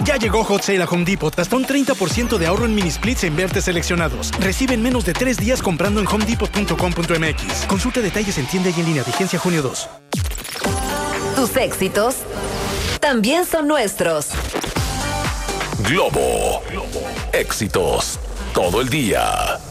Ya llegó Hot Sale a Home Depot. Hasta un 30% de ahorro en mini splits e invertes seleccionados. Recibe en menos de 3 días comprando en homedepot.com.mx. Consulta detalles en tienda y en línea. Vigencia junio 2. Tus éxitos también son nuestros. Globo. Éxitos todo el día.